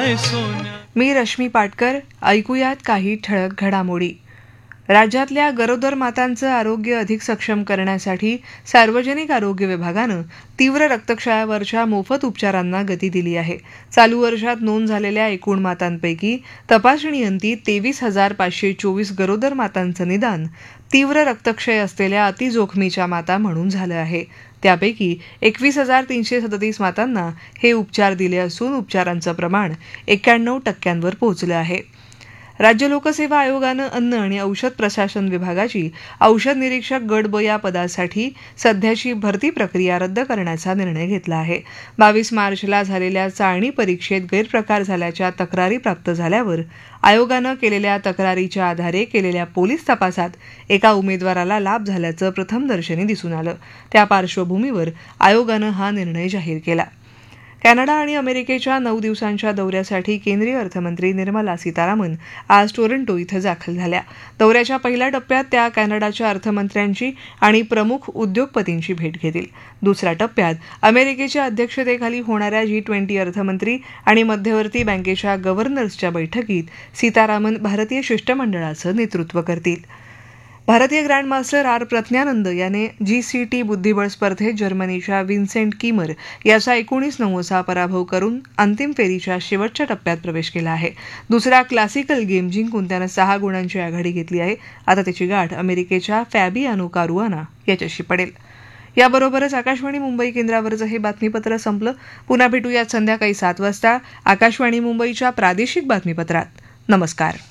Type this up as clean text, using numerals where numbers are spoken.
मी रश्मी पाटकर. ऐकूयात काही ठळक घडामोडी. राज्यातल्या गरोदर मातांचं आरोग्य अधिक सक्षम करण्यासाठी सार्वजनिक आरोग्य विभागानं तीव्र रक्तक्षयावरच्या मोफत उपचारांना गती दिली आहे. चालू वर्षात नोंद झालेल्या एकूण मातांपैकी तपासणीअंती 23,524 गरोदर मातांचं निदान तीव्र रक्तक्षय असलेल्या अतिजोखमीच्या माता म्हणून झालं आहे. त्यापैकी 21,337 मातांना हे उपचार दिले असून उपचारांचं प्रमाण 91% पोहोचलं आहे. राज्य लोकसेवा आयोगानं अन्न आणि औषध प्रशासन विभागाची औषध निरीक्षक गट ब या पदासाठी सध्याची भरती प्रक्रिया रद्द करण्याचा निर्णय घेतला आहे. 22 मार्चला झालेल्या चाळणी परीक्षेत गैरप्रकार झाल्याच्या तक्रारी प्राप्त झाल्यावर आयोगानं केलेल्या तक्रारीच्या आधारे केलेल्या पोलीस तपासात एका उमेदवाराला लाभ झाल्याचं प्रथमदर्शनी दिसून आलं. त्या पार्श्वभूमीवर आयोगानं हा निर्णय जाहीर केला. कॅनडा आणि अमेरिकेच्या 9 दिवसांच्या दौऱ्यासाठी केंद्रीय अर्थमंत्री निर्मला सीतारामन आज टोरंटो इथं दाखल झाल्या. दौऱ्याच्या पहिल्या टप्प्यात त्या कॅनडाच्या अर्थमंत्र्यांची आणि प्रमुख उद्योगपतींची भेट घेतील. दुसऱ्या टप्प्यात अमेरिकेच्या अध्यक्षतेखाली होणाऱ्या G20 अर्थमंत्री आणि मध्यवर्ती बँकेच्या गव्हर्नर्सच्या बैठकीत सीतारामन भारतीय शिष्टमंडळाचं नेतृत्व करतील. भारतीय ग्रँडमास्टर आर प्रज्ञानंद याने GCT बुद्धिबळ स्पर्धेत जर्मनीच्या विन्सेंट कीमर याचा 19-9 असा पराभव करून अंतिम फेरीच्या शेवटच्या टप्प्यात प्रवेश केला आहे. दुसरा क्लासिकल गेम जिंकून त्यानं 6 गुणांची आघाडी घेतली आहे. आता त्याची गाठ अमेरिकेच्या फॅबियानो कारुआना याच्याशी पडेल. याबरोबरच आकाशवाणी मुंबई केंद्रावरचं हे बातमीपत्र संपलं. पुन्हा भेटूयात संध्याकाळी 7 वाजता आकाशवाणी मुंबईच्या प्रादेशिक बातमीपत्रात. नमस्कार.